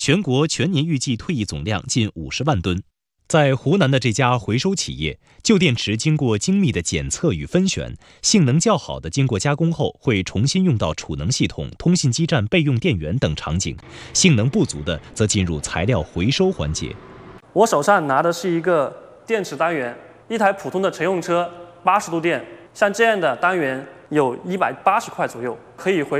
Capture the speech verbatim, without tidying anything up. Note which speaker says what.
Speaker 1: 全国全年预计退役总量近五十万吨。在湖南的这家回收企业，旧电池经过精密的检测与分选，性能较好的经过加工后会重新用到储能系统、通信基站备用电源等场景，性能不足的则进入材料回收环节。
Speaker 2: 我手上拿的是一个电池单元，一台普通的乘用车八十度电，像这样的单元有一百八十块左右，可以回